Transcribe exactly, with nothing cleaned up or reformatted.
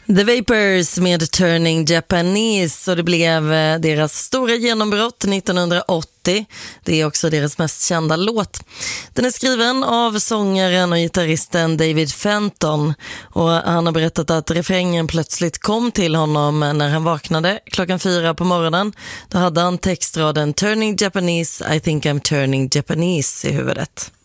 The Vapors med Turning Japanese, och det blev deras stora genombrott nittonhundraåttio. Det är också deras mest kända låt. Den är skriven av sångaren och gitarristen David Fenton, och han har berättat att refrängen plötsligt kom till honom när han vaknade klockan fyra på morgonen. Då hade han textraden Turning Japanese, I think I'm turning Japanese i huvudet.